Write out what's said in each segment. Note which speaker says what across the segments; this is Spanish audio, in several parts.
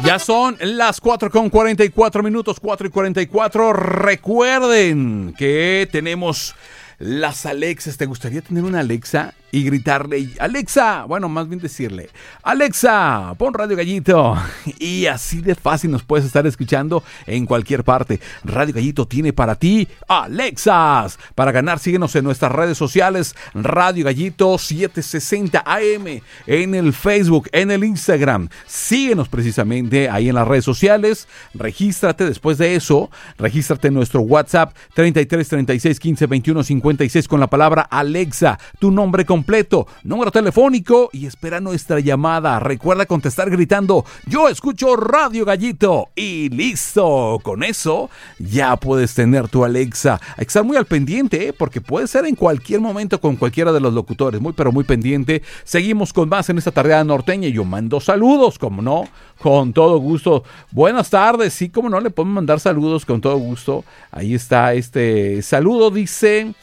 Speaker 1: Ya son las 4:44, 4:44. Recuerden que tenemos las Alexas. ¿Te gustaría tener una Alexa y gritarle, Alexa? Bueno, más bien decirle, Alexa, pon Radio Gallito. Y así de fácil nos puedes estar escuchando en cualquier parte. Radio Gallito tiene para ti Alexas. Para ganar, síguenos en nuestras redes sociales, Radio Gallito 760 AM, en el Facebook, en el Instagram. Síguenos precisamente ahí en las redes sociales. Regístrate. Después de eso, regístrate en nuestro WhatsApp 33 36 15 21 56 con la palabra Alexa, tu nombre completo, número telefónico y espera nuestra llamada. Recuerda contestar gritando, yo escucho Radio Gallito, y listo. Con eso ya puedes tener tu Alexa. Hay que estar muy al pendiente, porque puede ser en cualquier momento con cualquiera de los locutores. Muy pero muy pendiente. Seguimos con más en esta tardeada norteña. Yo mando saludos, como no, con todo gusto. Buenas tardes, sí, como no, le podemos mandar saludos con todo gusto. Ahí está este saludo, dice...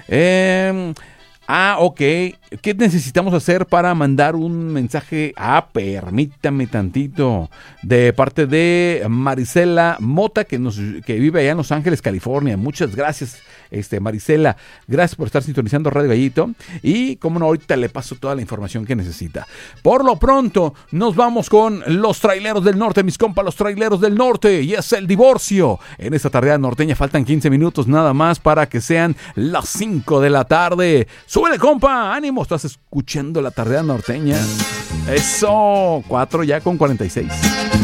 Speaker 1: ok. ¿Qué necesitamos hacer para mandar un mensaje? Permítame tantito. De parte de Marisela Mota, que vive allá en Los Ángeles, California. Muchas gracias, Marisela. Gracias por estar sintonizando Radio Gallito. Y, como no, ahorita le paso toda la información que necesita. Por lo pronto, nos vamos con los traileros del norte, mis compas, los traileros del norte. Y es el divorcio. En esta tarde norteña faltan 15 minutos nada más para que sean las 5 de la tarde. ¡Súbele, compa! ¡Ánimo! Estás escuchando la tarde norteña. Eso, 4:46.